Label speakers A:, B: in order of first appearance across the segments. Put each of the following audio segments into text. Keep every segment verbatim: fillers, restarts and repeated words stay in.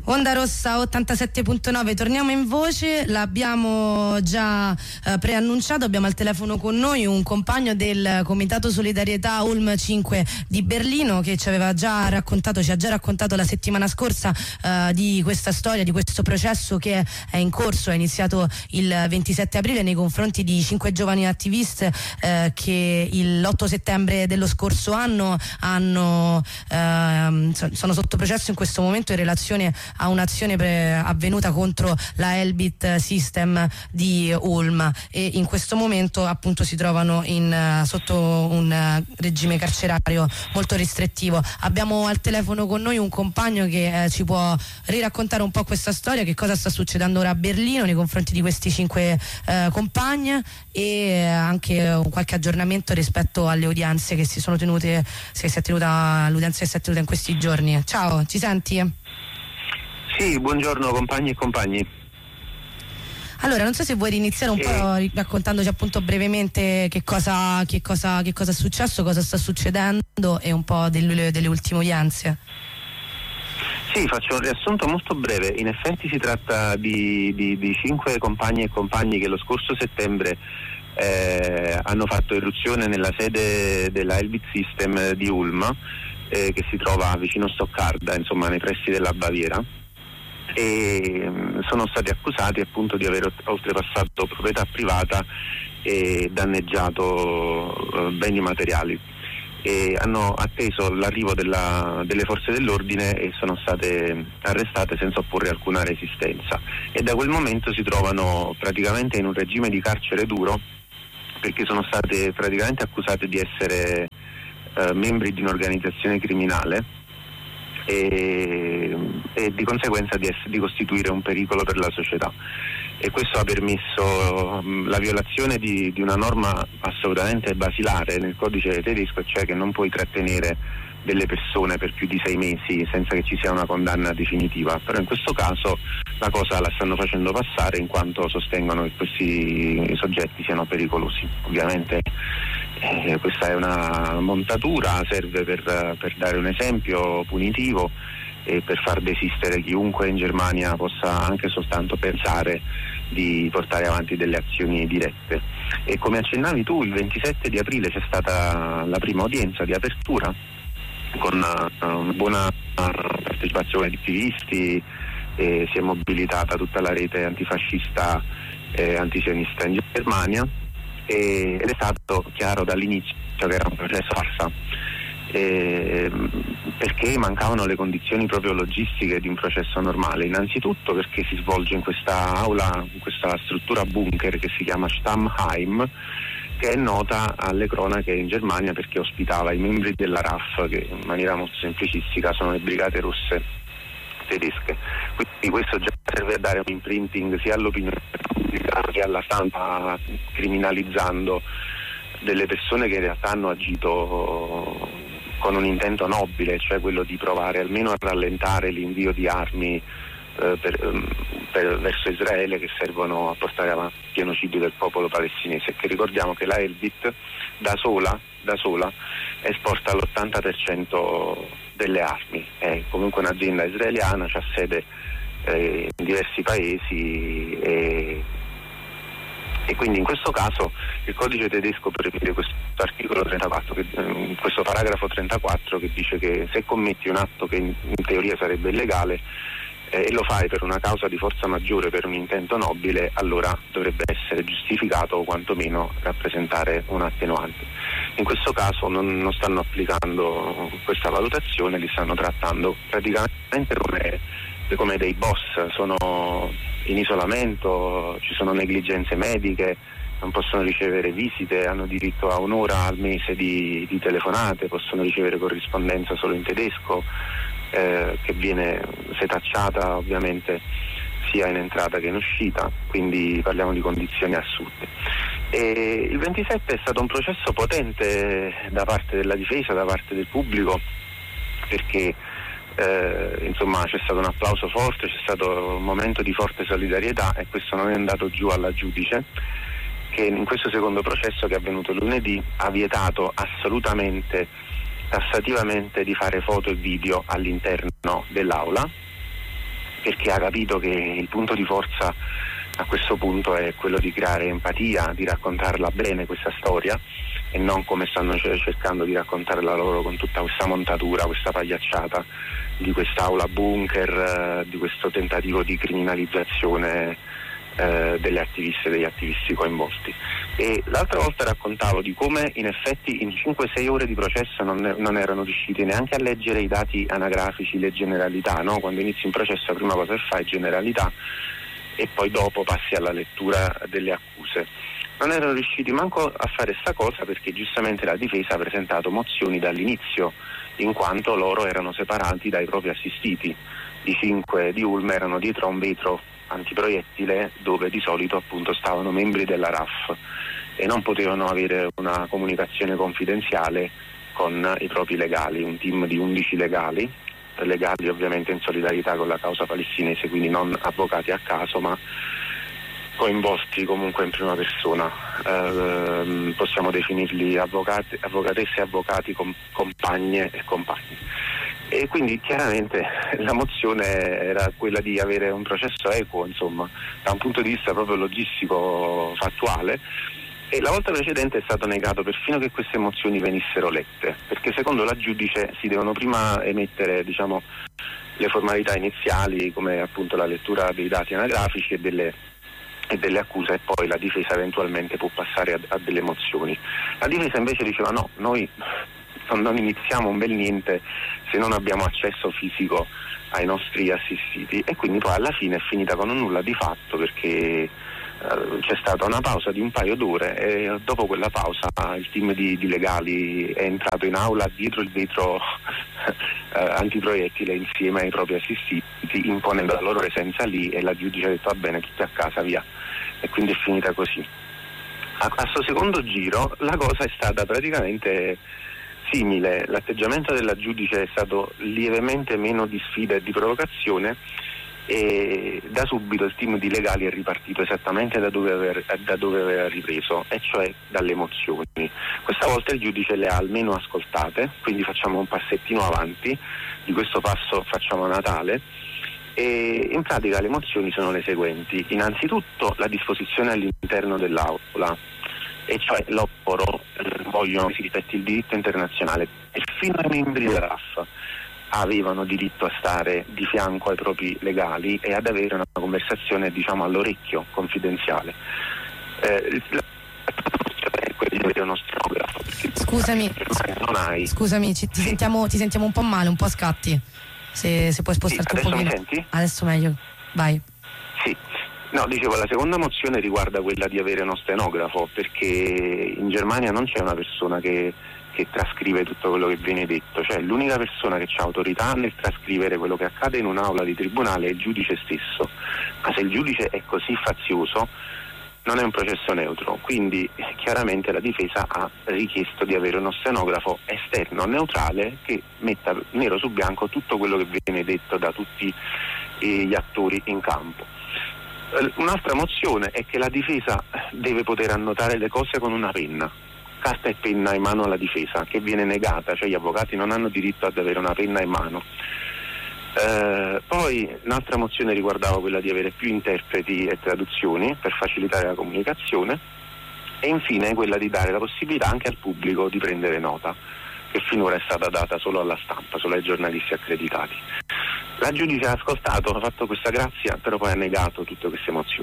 A: Onda Rossa ottantasette virgola nove, torniamo in voce, l'abbiamo già eh, preannunciato, abbiamo al telefono con noi un compagno del Comitato Solidarietà Ulm cinque di Berlino che ci aveva già raccontato, ci ha già raccontato la settimana scorsa eh, di questa storia, di questo processo che è in corso, è iniziato il ventisette aprile nei confronti di cinque giovani attivisti eh, che l'otto settembre dello scorso anno hanno, eh, sono sotto processo in questo momento in relazione a un'azione pre- avvenuta contro la Elbit System di Ulm, e in questo momento appunto si trovano in, uh, sotto un uh, regime carcerario molto restrittivo. Abbiamo al telefono con noi un compagno che uh, ci può riraccontare un po' questa storia, che cosa sta succedendo ora a Berlino nei confronti di questi cinque uh, compagni, e uh, anche uh, qualche aggiornamento rispetto alle udienze che si sono tenute, se si è tenuta l'udienza che si è tenuta in questi giorni. Ciao, ci senti?
B: Sì, buongiorno compagni e compagni.
A: Allora, non so se vuoi iniziare un eh. po' raccontandoci appunto brevemente che cosa, che cosa, che cosa è successo, cosa sta succedendo e un po' delle, delle ultime udienze.
B: Sì, faccio un riassunto molto breve. In effetti si tratta di, di, di cinque compagni e compagni che lo scorso settembre eh, hanno fatto irruzione nella sede della Elbit System di Ulm, eh, che si trova vicino Stoccarda, insomma nei pressi della Baviera, e sono stati accusati appunto di aver oltrepassato proprietà privata e danneggiato beni materiali, e hanno atteso l'arrivo della, delle forze dell'ordine e sono state arrestate senza opporre alcuna resistenza, e da quel momento si trovano praticamente in un regime di carcere duro, perché sono state praticamente accusate di essere eh, membri di un'organizzazione criminale E, e di conseguenza di, essere, di costituire un pericolo per la società, e questo ha permesso um, la violazione di, di una norma assolutamente basilare nel codice tedesco, cioè che non puoi trattenere delle persone per più di sei mesi senza che ci sia una condanna definitiva. Però in questo caso la cosa la stanno facendo passare, in quanto sostengono che questi soggetti siano pericolosi. Ovviamente eh, questa è una montatura, serve per, per dare un esempio punitivo e per far desistere chiunque in Germania possa anche soltanto pensare di portare avanti delle azioni dirette. E come accennavi tu, il ventisette di aprile c'è stata la prima udienza di apertura con uh, una buona partecipazione di attivisti, e si è mobilitata tutta la rete antifascista e antisionista in Germania, e, ed è stato chiaro dall'inizio che era un processo farsa, e, perché mancavano le condizioni proprio logistiche di un processo normale. Innanzitutto perché si svolge in questa aula, in questa struttura bunker che si chiama Stammheim, che è nota alle cronache in Germania perché ospitava i membri della R A F, che in maniera molto semplicistica sono le brigate rosse tedesche. Quindi questo già serve a dare un imprinting sia all'opinione pubblica che alla stampa, criminalizzando delle persone che in realtà hanno agito con un intento nobile, cioè quello di provare almeno a rallentare l'invio di armi eh, per, per, verso Israele, che servono a portare avanti il genocidio del popolo palestinese, che ricordiamo che la Elbit da sola, da sola esporta l'ottanta per cento delle armi, è comunque un'azienda israeliana, c'ha sede eh, in diversi paesi, e, e quindi in questo caso il codice tedesco prevede questo articolo trentaquattro, che, eh, questo paragrafo trentaquattro, che dice che se commetti un atto che in, in teoria sarebbe illegale eh, e lo fai per una causa di forza maggiore, per un intento nobile, allora dovrebbe essere giustificato o quantomeno rappresentare un attenuante. In questo caso non, non stanno applicando questa valutazione, li stanno trattando praticamente come, come dei boss, sono in isolamento, ci sono negligenze mediche, non possono ricevere visite, hanno diritto a un'ora al mese di, di telefonate, possono ricevere corrispondenza solo in tedesco, eh, che viene setacciata ovviamente sia in entrata che in uscita, quindi parliamo di condizioni assurde. E il ventisette è stato un processo potente da parte della difesa, da parte del pubblico, perché eh, insomma c'è stato un applauso forte, c'è stato un momento di forte solidarietà, e questo non è andato giù alla giudice, che in questo secondo processo, che è avvenuto lunedì, ha vietato assolutamente, tassativamente, di fare foto e video all'interno dell'aula, perché ha capito che il punto di forza a questo punto è quello di creare empatia, di raccontarla bene questa storia e non come stanno cercando di raccontarla loro con tutta questa montatura, questa pagliacciata di quest'aula bunker, di questo tentativo di criminalizzazione eh, delle attiviste e degli attivisti coinvolti. E l'altra volta raccontavo di come in effetti in cinque sei ore di processo non, non erano riusciti neanche a leggere i dati anagrafici, le generalità, no? Quando inizi un processo la prima cosa che fai è generalità e poi dopo passi alla lettura delle accuse. Non erano riusciti manco a fare sta cosa perché giustamente la difesa ha presentato mozioni dall'inizio, in quanto loro erano separati dai propri assistiti. I cinque di Ulm erano dietro a un vetro antiproiettile dove di solito appunto stavano membri della R A F e non potevano avere una comunicazione confidenziale con i propri legali, un team di undici legali, legali ovviamente in solidarietà con la causa palestinese, quindi non avvocati a caso ma coinvolti comunque in prima persona, eh, possiamo definirli avvocati, avvocatesse e avvocati, com, compagne e compagni. E quindi chiaramente la mozione era quella di avere un processo equo, insomma, da un punto di vista proprio logistico fattuale, e la volta precedente è stato negato perfino che queste mozioni venissero lette, perché secondo la giudice si devono prima emettere, diciamo, le formalità iniziali come appunto la lettura dei dati anagrafici e delle e delle accuse e poi la difesa eventualmente può passare a, a delle mozioni. La difesa invece diceva no, noi non, non iniziamo un bel niente se non abbiamo accesso fisico ai nostri assistiti, e quindi poi alla fine è finita con un nulla di fatto perché eh, c'è stata una pausa di un paio d'ore e dopo quella pausa il team di, di legali è entrato in aula dietro il vetro eh, antiproiettile insieme ai propri assistiti, imponendo la loro presenza lì, e la giudice ha detto va bene, tutti a casa, via, e quindi è finita così. A questo secondo giro la cosa è stata praticamente simile, l'atteggiamento della giudice è stato lievemente meno di sfida e di provocazione, e da subito il team di legali è ripartito esattamente da dove, aver, da dove aveva ripreso, e cioè dalle mozioni. Questa volta il giudice le ha almeno ascoltate, quindi facciamo un passettino avanti, di questo passo facciamo Natale, e in pratica le mozioni sono le seguenti. Innanzitutto la disposizione all'interno dell'aula, e cioè loro vogliono che si rispetti il diritto internazionale e fino ai membri della R A F avevano diritto a stare di fianco ai propri legali e ad avere una conversazione, diciamo, all'orecchio, confidenziale. Eh, la è quella di avere uno stenografo.
A: Scusami,
B: non hai.
A: scusami, ci, ti,
B: sì.
A: sentiamo, ti sentiamo un po' male, un po' a scatti. Se, se puoi spostarti
B: sì,
A: un pochino.
B: Adesso mi senti?
A: Adesso meglio, vai.
B: Sì. No, dicevo, la seconda mozione riguarda quella di avere uno stenografo, perché in Germania non c'è una persona che, che trascrive tutto quello che viene detto, cioè l'unica persona che ha autorità nel trascrivere quello che accade in un'aula di tribunale è il giudice stesso, ma se il giudice è così fazioso non è un processo neutro, quindi chiaramente la difesa ha richiesto di avere uno stenografo esterno, neutrale, che metta nero su bianco tutto quello che viene detto da tutti gli attori in campo. Un'altra mozione è che la difesa deve poter annotare le cose con una penna, carta e penna in mano alla difesa, che viene negata, cioè gli avvocati non hanno diritto ad avere una penna in mano. Eh, poi un'altra mozione riguardava quella di avere più interpreti e traduzioni per facilitare la comunicazione, e infine quella di dare la possibilità anche al pubblico di prendere nota, che finora è stata data solo alla stampa, solo ai giornalisti accreditati. La giudice ha ascoltato, ha fatto questa grazia, però poi ha negato tutte queste mozioni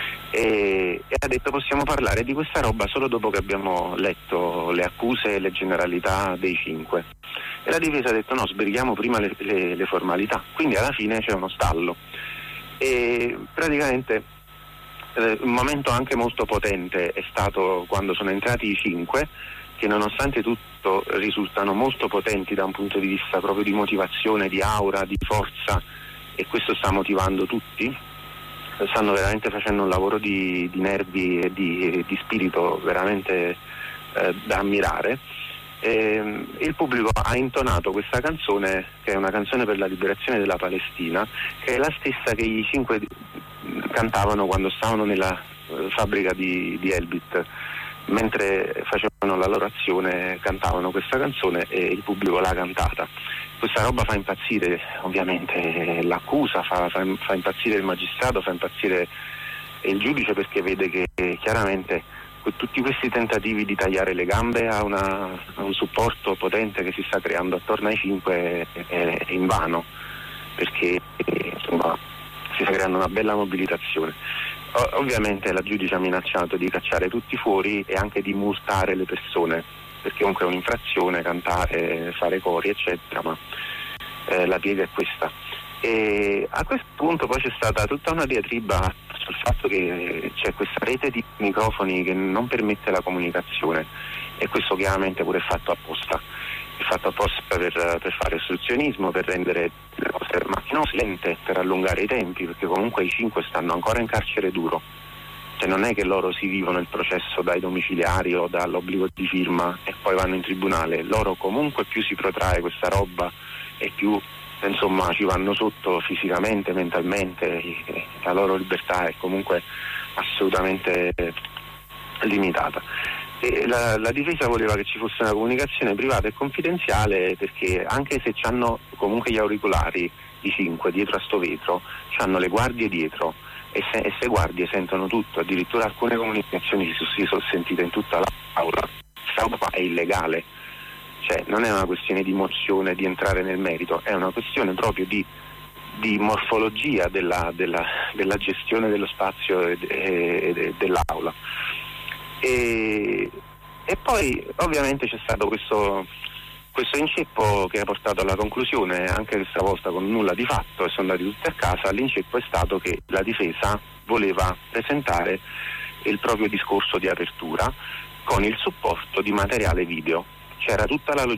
B: e, e ha detto possiamo parlare di questa roba solo dopo che abbiamo letto le accuse e le generalità dei cinque. E la difesa ha detto no, sbrighiamo prima le, le, le formalità, quindi alla fine c'è uno stallo. E praticamente eh, un momento anche molto potente è stato quando sono entrati i cinque, che nonostante tutto risultano molto potenti da un punto di vista proprio di motivazione, di aura, di forza, e questo sta motivando tutti. Stanno veramente facendo un lavoro di, di nervi e di, di spirito veramente eh, da ammirare. E il pubblico ha intonato questa canzone, che è una canzone per la liberazione della Palestina, che è la stessa che i cinque cantavano quando stavano nella fabbrica di, di Elbit. Mentre facevano la loro azione cantavano questa canzone e il pubblico l'ha cantata, questa roba fa impazzire ovviamente l'accusa, fa, fa, fa impazzire il magistrato, fa impazzire il giudice, perché vede che chiaramente tutti questi tentativi di tagliare le gambe a, una, a un supporto potente che si sta creando attorno ai cinque è, è invano, perché insomma si sta creando una bella mobilitazione. O, ovviamente la giudice ha minacciato di cacciare tutti fuori e anche di multare le persone, perché comunque è un'infrazione cantare, fare cori eccetera, ma eh, la piega è questa. E a questo punto poi c'è stata tutta una diatriba sul fatto che c'è questa rete di microfoni che non permette la comunicazione, e questo chiaramente pure è fatto apposta, è fatto apposta per, per fare ostruzionismo, per rendere le cose machinose, lente, per allungare i tempi, perché comunque i cinque stanno ancora in carcere duro, cioè non è che loro si vivono il processo dai domiciliari o dall'obbligo di firma e poi vanno in tribunale, loro comunque più si protrae questa roba e più insomma ci vanno sotto fisicamente, mentalmente, la loro libertà è comunque assolutamente limitata. E la, la difesa voleva che ci fosse una comunicazione privata e confidenziale, perché anche se hanno comunque gli auricolari, i cinque dietro a sto vetro, hanno le guardie dietro e se, e se guardie sentono tutto, addirittura alcune comunicazioni si, si sono sentite in tutta l'aula. Questa roba è illegale. Cioè, non è una questione di mozione, di entrare nel merito, è una questione proprio di, di morfologia della, della, della gestione dello spazio e, e, e dell'aula. E, e poi ovviamente c'è stato questo, questo inceppo che ha portato alla conclusione, anche questa volta con nulla di fatto, e sono andati tutti a casa. L'inceppo è stato che la difesa voleva presentare il proprio discorso di apertura con il supporto di materiale video. C'era tutta la